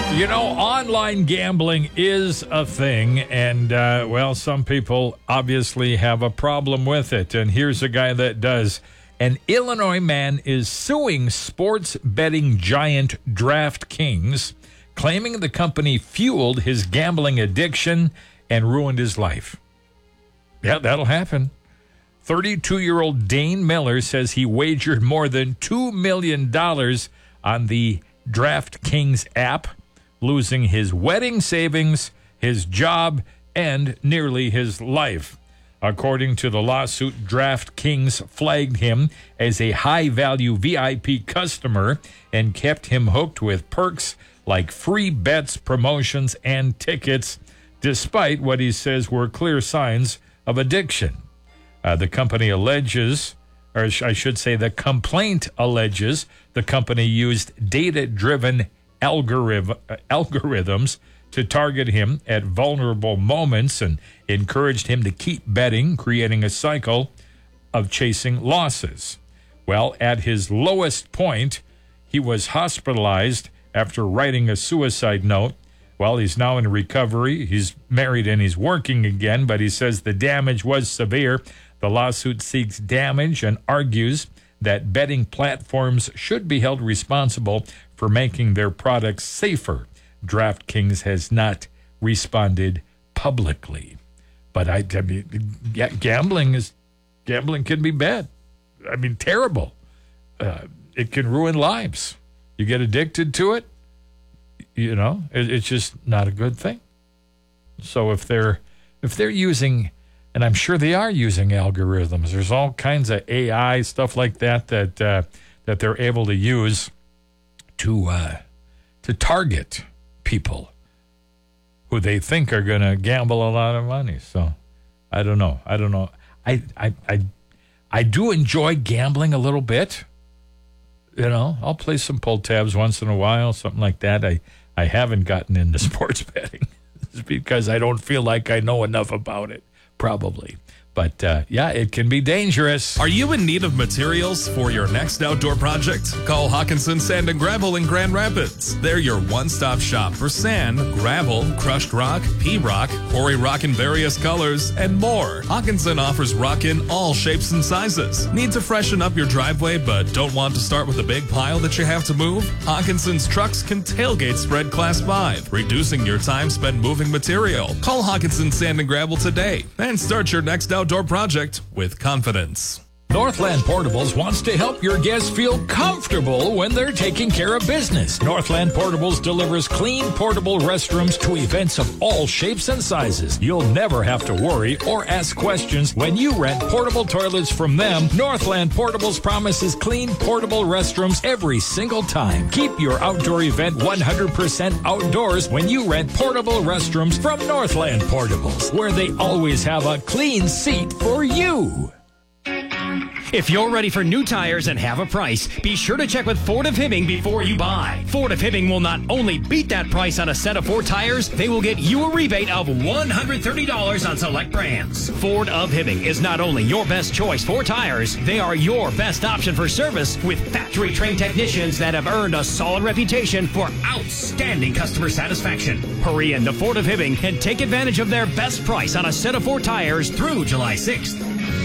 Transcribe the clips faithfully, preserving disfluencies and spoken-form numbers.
You know, online gambling is a thing, and, uh, well, some people obviously have a problem with it. And here's a guy that does. An Illinois man is suing sports betting giant DraftKings, claiming the company fueled his gambling addiction and ruined his life. Yeah, that'll happen. thirty-two-year-old Dane Miller says he wagered more than two million dollars on the DraftKings app, losing his wedding savings, his job, and nearly his life. According to the lawsuit, DraftKings flagged him as a high-value V I P customer and kept him hooked with perks like free bets, promotions, and tickets, despite what he says were clear signs of addiction. Uh, the company alleges, or I should say the complaint alleges, the company used data-driven algorithm, uh, algorithms to target him at vulnerable moments and encouraged him to keep betting, creating a cycle of chasing losses. Well, at his lowest point, he was hospitalized after writing a suicide note. Well, he's now in recovery. He's married and he's working again, but he says the damage was severe. The lawsuit seeks damage and argues that betting platforms should be held responsible for making their products safer. DraftKings has not responded publicly. But I, I mean, yeah, gambling is gambling can be bad. I mean, terrible. Uh, it can ruin lives. You get addicted to it, you know, it, it's just not a good thing. So if they're if they're using, and I'm sure they are using algorithms, there's all kinds of A I stuff like that that uh, that they're able to use to uh, to target people who they think are going to gamble a lot of money. So I don't know. I don't know. I, I, I, I do enjoy gambling a little bit. You know, I'll play some pull tabs once in a while, something like that. I, I haven't gotten into sports betting. It's because I don't feel like I know enough about it, probably. But, uh, yeah, it can be dangerous. Are you in need of materials for your next outdoor project? Call Hawkinson Sand and Gravel in Grand Rapids. They're your one-stop shop for sand, gravel, crushed rock, P-rock, quarry rock in various colors, and more. Hawkinson offers rock in all shapes and sizes. Need to freshen up your driveway but don't want to start with a big pile that you have to move? Hawkinson's trucks can tailgate spread class five, reducing your time spent moving material. Call Hawkinson Sand and Gravel today and start your next outdoor Outdoor project with confidence. Northland Portables wants to help your guests feel comfortable when they're taking care of business. Northland Portables delivers clean, portable restrooms to events of all shapes and sizes. You'll never have to worry or ask questions when you rent portable toilets from them. Northland Portables promises clean, portable restrooms every single time. Keep your outdoor event one hundred percent outdoors when you rent portable restrooms from Northland Portables, where they always have a clean seat for you. If you're ready for new tires and have a price, be sure to check with Ford of Hibbing before you buy. Ford of Hibbing will not only beat that price on a set of Ford tires, they will get you a rebate of one hundred thirty dollars on select brands. Ford of Hibbing is not only your best choice for tires, they are your best option for service with factory-trained technicians that have earned a solid reputation for outstanding customer satisfaction. Hurry in to Ford of Hibbing and take advantage of their best price on a set of Ford tires through July sixth.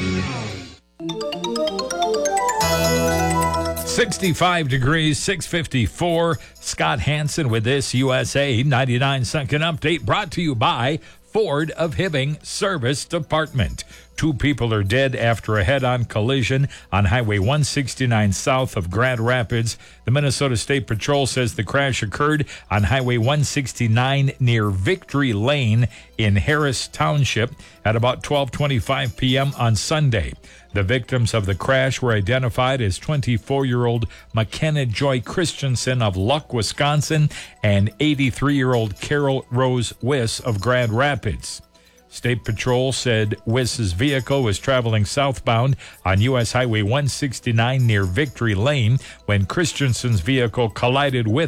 sixty-five degrees, six fifty-four. Scott Hansen with this U S A ninety-nine second update brought to you by Ford of Hibbing Service Department. Two people are dead after a head-on collision on Highway one sixty-nine south of Grand Rapids. The Minnesota State Patrol says the crash occurred on Highway one sixty-nine near Victory Lane in Harris Township at about twelve twenty-five p.m. on Sunday. The victims of the crash were identified as twenty-four-year-old McKenna Joy Christensen of Luck, Wisconsin, and eighty-three-year-old Carol Rose Wiss of Grand Rapids. State Patrol said Wiss's vehicle was traveling southbound on U S Highway one sixty-nine near Victory Lane when Christensen's vehicle collided with